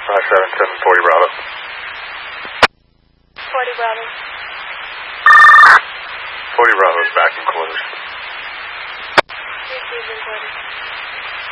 5740 Bravo. 40 Bravo. 40 Bravo is back in close.